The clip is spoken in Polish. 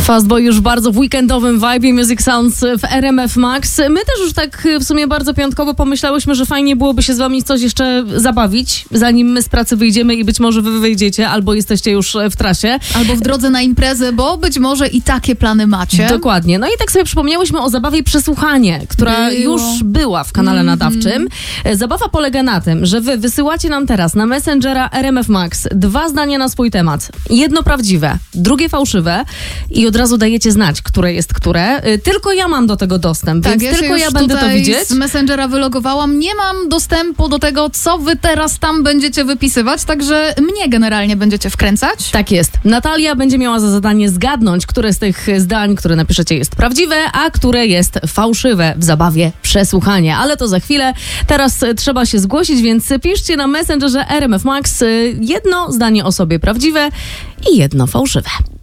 Fastboy już bardzo w weekendowym vibe Music Sounds w RMF Max. My też już tak w sumie bardzo piątkowo pomyślałyśmy, że fajnie byłoby się z wami coś jeszcze zabawić, zanim my z pracy wyjdziemy i być może wy wyjdziecie, albo jesteście już w trasie. Albo w drodze na imprezę, bo być może i takie plany macie. Dokładnie. No i tak sobie przypomniałyśmy o zabawie Przesłuchanie, która już była w kanale nadawczym. Zabawa polega na tym, że wy wysyłacie nam teraz na Messengera RMF Max 2 zdania na swój temat. Jedno prawdziwe, drugie fałszywe i od razu dajecie znać, które jest które. Tylko ja mam do tego dostęp, tak, więc tylko ja będę to widzieć. Z Messengera wylogowałam. Nie mam dostępu do tego, co wy teraz tam będziecie wypisywać, także mnie generalnie będziecie wkręcać. Tak jest. Natalia będzie miała za zadanie zgadnąć, które z tych zdań, które napiszecie, jest prawdziwe, a które jest fałszywe w zabawie Przesłuchanie. Ale to za chwilę. Teraz trzeba się zgłosić, więc piszcie na Messengerze RMF Max jedno zdanie o sobie prawdziwe i jedno fałszywe.